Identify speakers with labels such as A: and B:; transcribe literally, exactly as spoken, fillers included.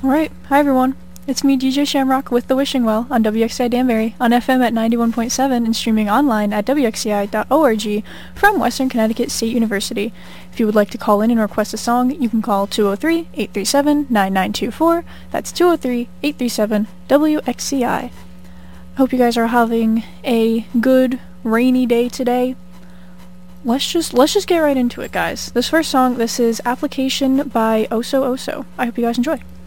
A: Alright, hi everyone. It's me, D J Shamrock, with The Wishing Well on W X C I Danbury, on F M at ninety-one point seven and streaming online at W X C I dot org from Western Connecticut State University. If you would like to call in and request a song, you can call two oh three, eight three seven, nine nine two four. That's two oh three, eight three seven, W X C I. I hope you guys are having a good, rainy day today. Let's just let's just get right into it, guys. This first song, this is Application by Oso Oso. I hope you guys enjoy.